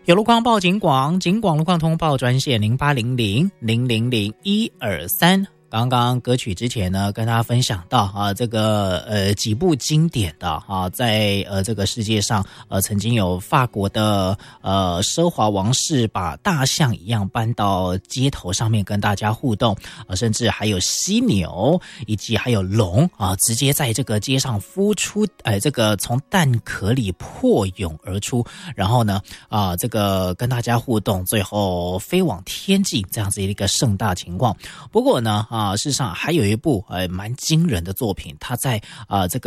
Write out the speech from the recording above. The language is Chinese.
有路况报警广路况通报专线0800000123。刚刚歌曲之前呢，跟大家分享到这个几部经典的在这个世界上曾经有法国的奢华王室把大象一样搬到街头上面跟大家互动，甚至还有犀牛以及还有龙直接在这个街上孵出这个从蛋壳里破蛹而出，然后呢这个跟大家互动，最后飞往天际这样子一个盛大情况。不过呢事实上还有一部蛮惊人的作品，它在这个